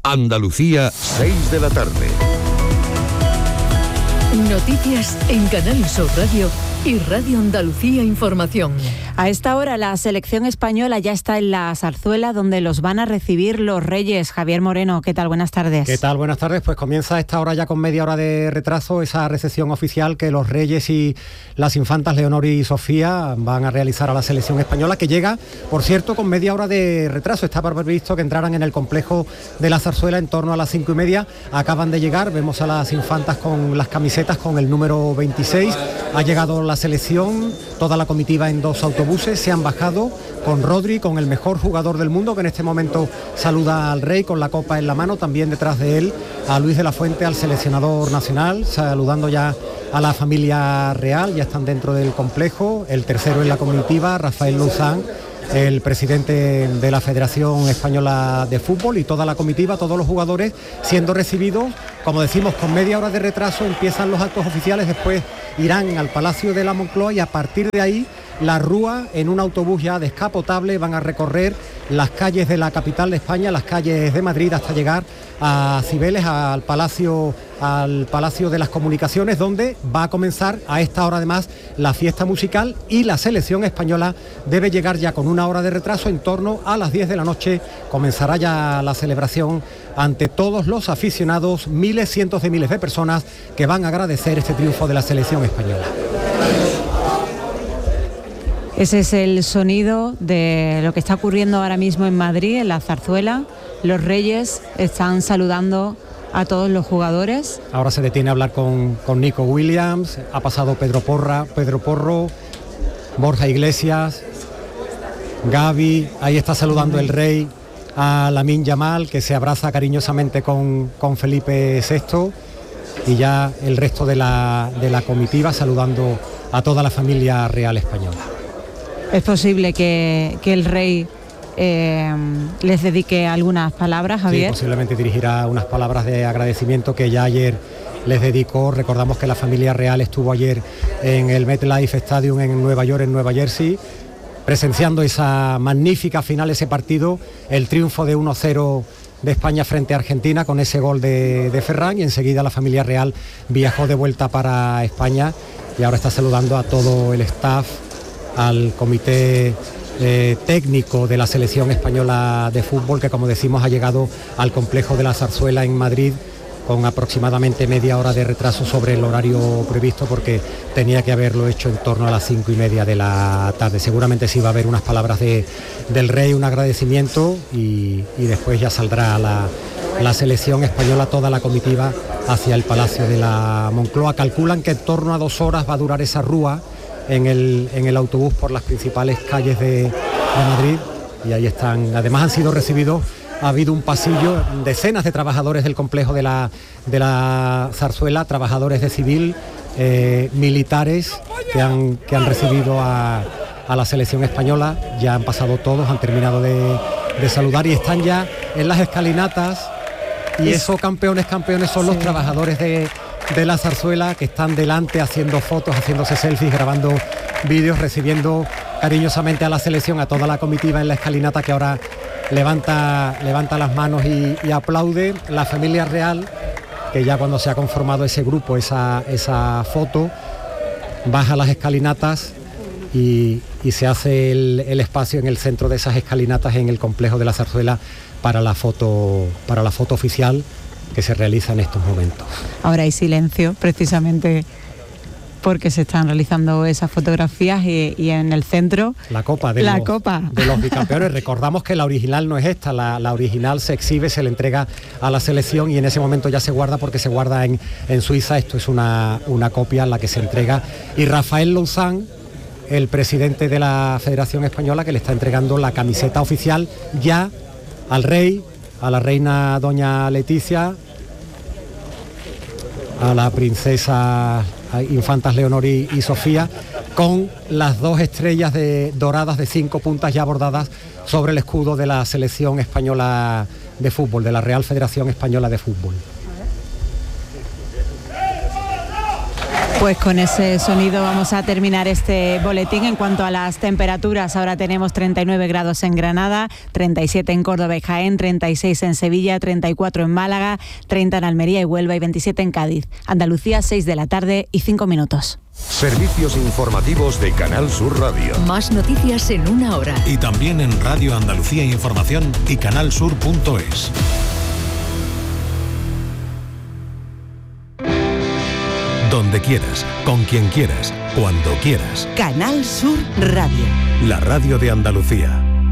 Andalucía, 6 de la tarde. Noticias en Canal Sur Radio y Radio Andalucía Información. A esta hora la selección española ya está en la Zarzuela, donde los van a recibir los Reyes. Javier Moreno, ¿qué tal? Buenas tardes. ¿Qué tal? Buenas tardes. Pues comienza a esta hora ya con media hora de retraso esa recepción oficial que los Reyes y las infantas Leonor y Sofía van a realizar a la selección española, que llega, por cierto, con media hora de retraso. Está previsto que entraran en el complejo de la Zarzuela en torno a las 5:30. Acaban de llegar, vemos a las infantas con las camisetas con el número 26. Ha llegado la selección, toda la comitiva en 2 autobuses, se han bajado con Rodri, con el mejor jugador del mundo, que en este momento saluda al rey con la copa en la mano, también detrás de él a Luis de la Fuente, al seleccionador nacional, saludando ya a la familia real, ya están dentro del complejo. El tercero en la comitiva, Rafael Luzán, el presidente de la Federación Española de Fútbol, y toda la comitiva, todos los jugadores siendo recibidos, como decimos, con media hora de retraso. Empiezan los actos oficiales, después irán al Palacio de la Moncloa y a partir de ahí la Rúa, en un autobús ya descapotable, van a recorrer las calles de la capital de España, las calles de Madrid, hasta llegar a Cibeles, al Palacio de las Comunicaciones, donde va a comenzar a esta hora además la fiesta musical, y la selección española debe llegar ya con una hora de retraso. En torno a las 10 de la noche comenzará ya la celebración ante todos los aficionados, miles, cientos de miles de personas que van a agradecer este triunfo de la selección española. Ese es el sonido de lo que está ocurriendo ahora mismo en Madrid, en la Zarzuela. Los Reyes están saludando a todos los jugadores. Ahora se detiene a hablar con Nico Williams, ha pasado Pedro Porro, Borja Iglesias, Gavi, ahí está saludando el rey a Lamine Yamal, que se abraza cariñosamente con Felipe VI, y ya el resto de la comitiva saludando a toda la familia real española. Es posible que el rey les dedique algunas palabras, Javier. Sí, posiblemente dirigirá unas palabras de agradecimiento que ya ayer les dedicó. Recordamos que la familia real estuvo ayer en el MetLife Stadium en Nueva York, en Nueva Jersey, presenciando esa magnífica final, ese partido, el triunfo de 1-0 de España frente a Argentina con ese gol de Ferran, y enseguida la familia real viajó de vuelta para España y ahora está saludando a todo el staff, al comité técnico de la selección española de fútbol, que, como decimos, ha llegado al complejo de la Zarzuela en Madrid con aproximadamente media hora de retraso sobre el horario previsto, porque tenía que haberlo hecho en torno a las 5:30 de la tarde. Seguramente sí va a haber unas palabras del rey, un agradecimiento, y después ya saldrá la selección española, toda la comitiva, hacia el Palacio de la Moncloa. Calculan que en torno a 2 horas va a durar esa rúa en el autobús por las principales calles de Madrid, y ahí están. Además han sido recibidos, ha habido un pasillo, decenas de trabajadores del complejo de la Zarzuela, trabajadores de civil, militares que han recibido a la selección española. Ya han pasado todos, han terminado de saludar y están ya en las escalinatas, y esos campeones son los trabajadores de la Zarzuela, que están delante haciendo fotos, haciéndose selfies, grabando vídeos, recibiendo cariñosamente a la selección, a toda la comitiva en la escalinata, que ahora levanta las manos y aplaude. La familia real, que ya cuando se ha conformado ese grupo, esa foto, baja las escalinatas y se hace el espacio en el centro de esas escalinatas en el complejo de la Zarzuela para la foto oficial que se realiza en estos momentos. Ahora hay silencio, precisamente porque se están realizando esas fotografías, y en el centro la copa de los bicampeones. Recordamos que la original no es esta, la original se exhibe, se le entrega a la selección, y en ese momento ya se guarda, porque se guarda en Suiza. Esto es una copia en la que se entrega, y Rafael Luzán, el presidente de la Federación Española, que le está entregando la camiseta oficial ya al rey, a la reina doña Leticia, a la princesa infantas Leonor y Sofía, con las 2 estrellas doradas de 5 puntas ya bordadas sobre el escudo de la selección española de fútbol, de la Real Federación Española de Fútbol. Pues con ese sonido vamos a terminar este boletín. En cuanto a las temperaturas, ahora tenemos 39 grados en Granada, 37 en Córdoba y Jaén, 36 en Sevilla, 34 en Málaga, 30 en Almería y Huelva y 27 en Cádiz. Andalucía, 6 de la tarde y 5 minutos. Servicios informativos de Canal Sur Radio. Más noticias en una hora. Y también en Radio Andalucía Información y canalsur.es. Donde quieras, con quien quieras, cuando quieras. Canal Sur Radio. La radio de Andalucía.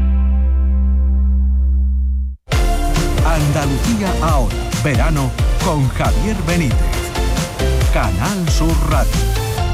Andalucía ahora. Verano con Javier Benítez. Canal Sur Radio.